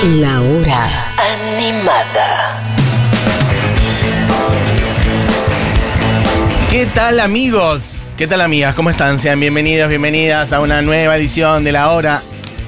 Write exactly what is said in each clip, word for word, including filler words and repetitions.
La hora animada. ¿Qué tal, amigos? ¿Qué tal, amigas? ¿Cómo están? Sean bienvenidos, bienvenidas a una nueva edición de La Hora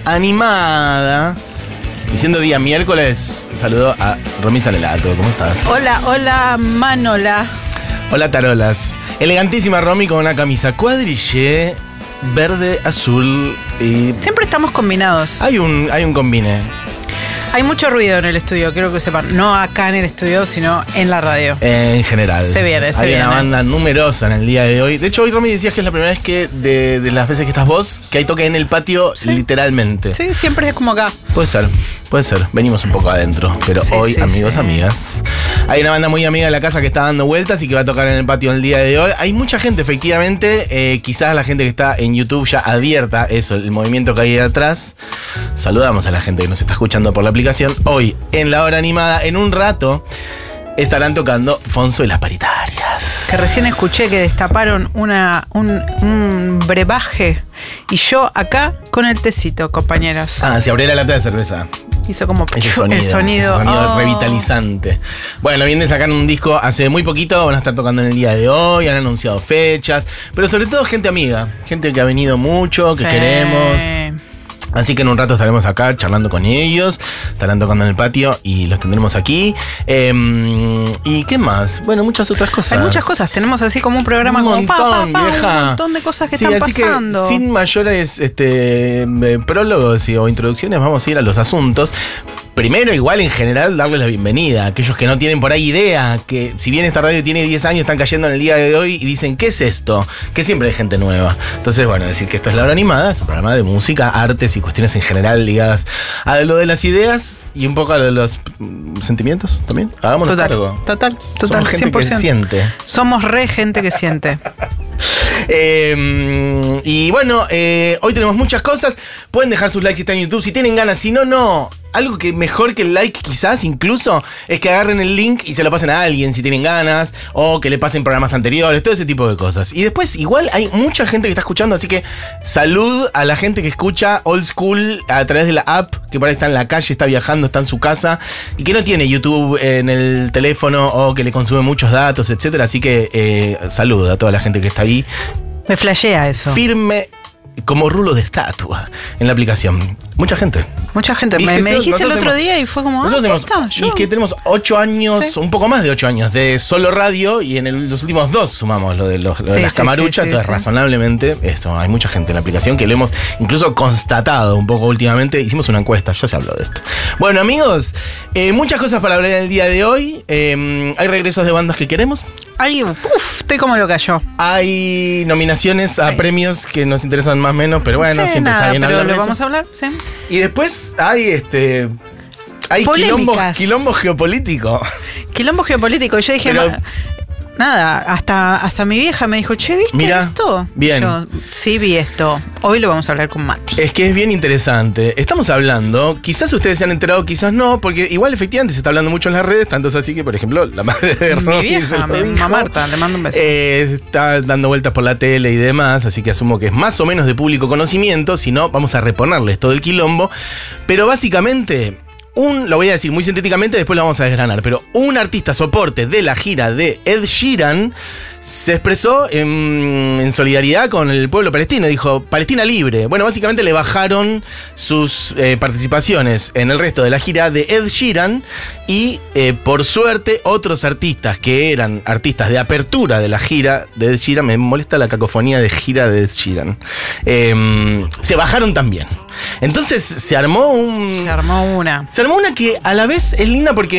Animada. Y siendo día miércoles, saludo a Romy Salelato. ¿Cómo estás? Hola, hola, Manola. Hola, tarolas. Elegantísima Romy con una camisa cuadrillé, verde, azul y... Siempre estamos combinados. Hay un, hay un combine. Hay mucho ruido en el estudio, quiero que sepan. No acá en el estudio, sino en la radio. En general. Se viene, se Hay viene. una banda numerosa en el día de hoy. De hecho, hoy, Romy, decías que es la primera vez que, de, de las veces que estás vos, que hay toque en el patio, Sí. literalmente. Sí, siempre es como acá. Puede ser, puede ser. Venimos un poco adentro. Pero Sí, hoy, sí, amigos, sí. amigas, hay una banda muy amiga de la casa que está dando vueltas y que va a tocar en el patio el día de hoy. Hay mucha gente, efectivamente. Eh, quizás la gente que está en YouTube ya advierta eso, el movimiento que hay atrás. Saludamos a la gente que nos está escuchando por la aplicación. Hoy, en La Hora Animada, en un rato, estarán tocando Fonso y las Paritarias. Que recién escuché que destaparon una, un, un brebaje. Y yo acá con el tecito, compañeras. Ah, se abrió la lata de cerveza. Hizo como Ese piu, sonido, el sonido. ese sonido Oh. revitalizante. Bueno, vienen de sacar un disco hace muy poquito, van a estar tocando en el día de hoy, han anunciado fechas, pero sobre todo gente amiga, gente que ha venido mucho, que Sí. queremos. Así que en un rato estaremos acá charlando con ellos, estarán tocando en el patio y los tendremos aquí. Eh, ¿Y qué más? Bueno, muchas otras cosas. Hay muchas cosas, tenemos así como un programa Un como pa, montón, pa, pa, vieja. un montón de cosas que Sí, están así pasando. que sin mayores este, eh, prólogos y, o introducciones, vamos a ir a los asuntos. Primero, igual en general, darles la bienvenida a aquellos que no tienen por ahí idea, que si bien esta radio tiene diez años, están cayendo en el día de hoy y dicen, ¿qué es esto? Que siempre hay gente nueva. Entonces, bueno, decir que esto es La Hora Animada, es un programa de música, artes y cuestiones en general ligadas a lo de las ideas y un poco a lo de los mm, sentimientos también. Hagámonos Total, cargo. total, total, Somos gente cien por ciento. que siente. Somos re gente que siente. Eh, y bueno, eh, hoy tenemos muchas cosas. Pueden dejar sus likes si están en YouTube. Si tienen ganas, si no, no. Algo que mejor que el like quizás incluso es que agarren el link y se lo pasen a alguien si tienen ganas, o que le pasen programas anteriores, todo ese tipo de cosas. Y después igual hay mucha gente que está escuchando, así que salud a la gente que escucha old school a través de la app, que por ahí está en la calle, está viajando, está en su casa y que no tiene YouTube en el teléfono o que le consume muchos datos, etcétera. Así que eh, salud a toda la gente que está ahí Me flashea eso. firme como rulo de estatua en la aplicación. Mucha gente. Mucha gente. Y Me, es que me eso- dijiste el nosotros otro tenemos- día y fue como, ah, Nosotros tenemos, está, y yo- es que tenemos ocho años, Sí. un poco más de ocho años de solo radio y en el- los últimos dos sumamos lo de, los, lo de Sí, las sí, camaruchas, sí, sí, entonces sí. razonablemente esto, hay mucha gente en la aplicación que lo hemos incluso constatado un poco últimamente, hicimos una encuesta, ya se habló de esto. Bueno, amigos, eh, muchas cosas para hablar en el día de hoy. Eh, hay regresos de bandas que queremos, Ay, uf, estoy como lo cayó. hay nominaciones a Ay. premios que nos interesan más o menos, pero bueno, no sé siempre nada, está bien pero hablar de lo eso. vamos a hablar, sí. Y después hay este hay quilombo, Polémicas. quilombo geopolítico. Quilombo geopolítico. Yo dije, Pero- ma- nada, hasta, hasta mi vieja me dijo, che, ¿viste Mirá, esto? bien. Yo, sí, vi esto. Hoy lo vamos a hablar con Mati. Es que es bien interesante. Estamos hablando, quizás ustedes se han enterado, quizás no, porque igual efectivamente se está hablando mucho en las redes, tanto es así que, por ejemplo, la madre de Mi Romy se vieja, lo mi dijo. mamá Marta, le mando un beso. Eh, está dando vueltas por la tele y demás, así que asumo que es más o menos de público conocimiento, si no, vamos a reponerles todo el quilombo. Pero básicamente, un, lo voy a decir muy sintéticamente, después lo vamos a desgranar, pero un artista soporte de la gira de Ed Sheeran se expresó en, en solidaridad con el pueblo palestino. Dijo, Palestina libre. Bueno, básicamente le bajaron sus eh, participaciones en el resto de la gira de Ed Sheeran y, eh, por suerte, otros artistas que eran artistas de apertura de la gira de Ed Sheeran, me molesta la cacofonía de gira de Ed Sheeran, eh, se bajaron también. Entonces se armó un... Se armó una. Se armó una que a la vez es linda porque